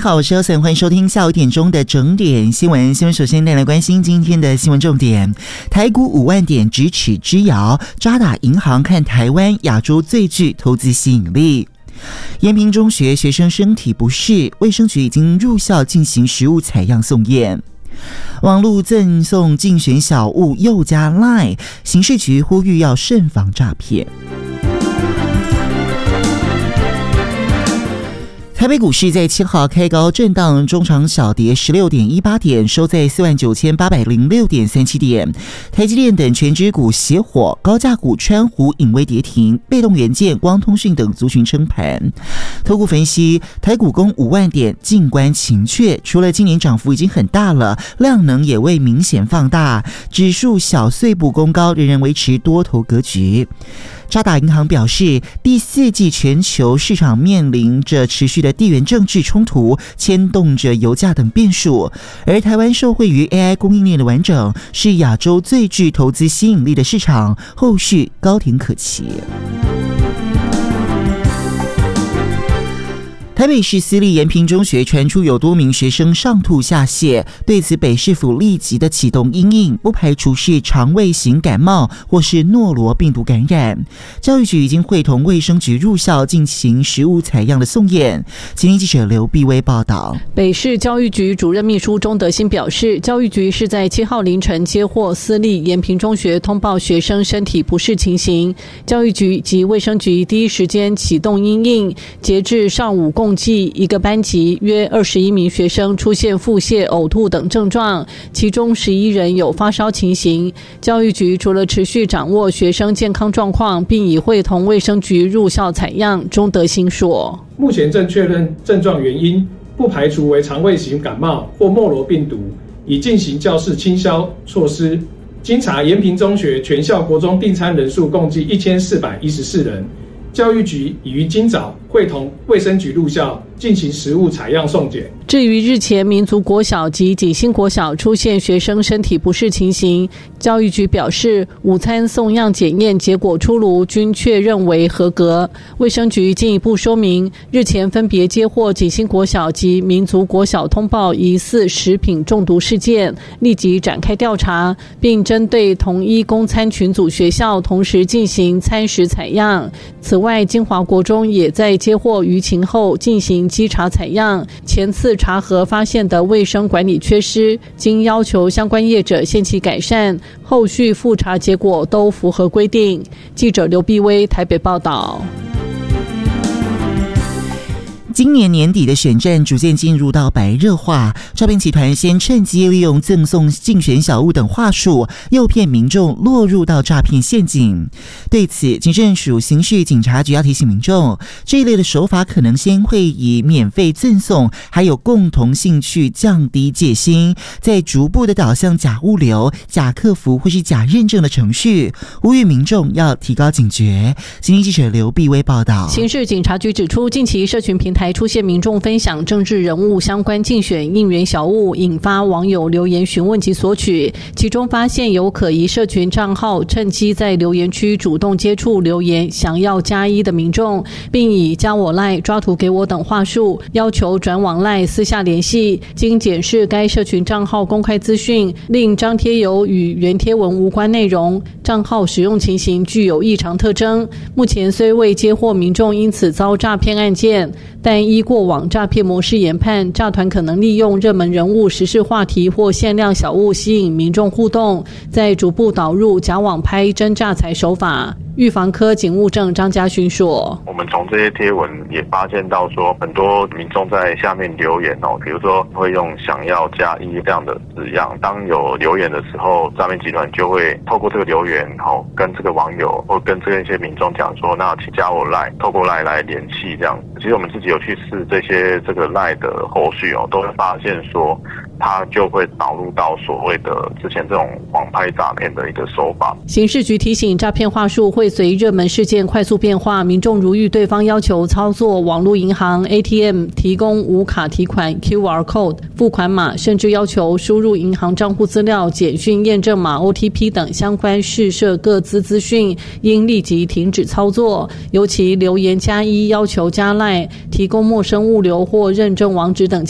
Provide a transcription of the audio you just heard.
好，我是姚森，欢迎收听下午1点钟的整点新闻。新闻首先带来关心今天的新闻重点：台股5万点咫尺之遥，渣打银行看台湾亚洲最具投资吸引力。延平中学学生身体不适，卫生局已经入校进行食物采样送验。网络赠送竞选小物又加 LINE， 刑事局呼吁要慎防诈骗。台北股市在7号开高震荡，中场小跌 16.18 点，收在 49,806.37 点。台积电等全指股熄火，高价股川湖隐微跌停，被动元件、光通讯等族群撑盘。投顾分析，台股攻5万点，静观情却。除了今年涨幅已经很大了，量能也未明显放大，指数小碎步攻高，仍然维持多头格局。渣打银行表示，第4季全球市场面临着持续的地缘政治冲突，牵动着油价等变数，而台湾受惠于 AI 供应链的完整，是亚洲最具投资吸引力的市场，后续高停可期。台北市私立延平中学传出有多名学生上吐下泻，对此北市府立即的启动因应，不排除是肠胃型感冒或是诺罗病毒感染。教育局已经会同卫生局入校进行食物采样的送验。今天记者刘碧薇报道。 北市教育局主任秘书钟德兴表示，教育局是在7号凌晨接获私立延平中学通报学生身体不适情形，教育局及卫生局第一时间启动因应，截至上午共计一个班级约21名学生出现腹泻、呕吐等症状，其中11人有发烧情形。教育局除了持续掌握学生健康状况，并已会同卫生局入校采样。钟德兴说， 目前正确认症状原因，不排除为肠胃型感冒或莫罗病毒，已进行教室清消措施。经查，延平中学全校国中订餐人数共计1414人。教育局已于今早会同卫生局入校进行食物采样送检。 至于日前民族国小及景兴国小出现学生身体不适情形，教育局表示午餐送样检验结果出炉，均确认为合格。卫生局进一步说明，日前分别接获景兴国小及民族国小通报疑似食品中毒事件，立即展开调查，并针对同一供餐群组学校同时进行餐食采样。此外，金华国中也在接获舆情后进行稽查采样，前次查核发现的卫生管理缺失，经要求相关业者限期改善，后续复查结果都符合规定。记者刘碧薇台北报道。 今年年底的选战逐渐进入到白热化，诈骗集团先趁机利用赠送竞选小物等话术，诱骗民众落入到诈骗陷阱。对此，警政署刑事警察局要提醒民众，这一类的手法可能先会以免费赠送，还有共同兴趣降低戒心，再逐步的导向假物流、假客服或是假认证的程序，呼吁民众要提高警觉。今天记者刘碧薇报道。 刑事警察局指出，近期社群平台出现民众分享政治人物相关竞选应援小物，引发网友留言询问及索取，其中发现有可疑社群账号趁机在留言区主动接触留言想要加一的民众，并以加我赖、抓图给我等话术要求转往赖私下联系。经检视该社群账号公开资讯，另张贴有与原贴文无关内容，账号使用情形具有异常特征。目前虽未接获民众因此遭诈骗案件，但依过往诈骗模式研判，诈团可能利用热门人物、时事话题或限量小物吸引民众互动，再逐步导入假网拍真诈财手法。预防科警务证张家勋说， 我们从这些贴文也发现到说，很多民众在下面留言比如说会用想要加一这样的字样，当有留言的时候，诈骗集团就会透过这个留言跟这个网友或跟这些民众讲说，那请加我赖，透过赖来联系这样。其实我们自己有去试这个赖的后续都会发现说，它就会导入到所谓的之前这种网拍诈骗的一个手法。 刑事局提醒，诈骗话术会随热门事件快速变化，民众如遇对方要求操作网络银行 ATM 提供无卡提款 QR code 付款码，甚至要求输入银行账户资料、简讯验证码 OTP 等相关事涉各资资讯，应立即停止操作。尤其留言加一要求加赖、提供陌生物流或认证网址等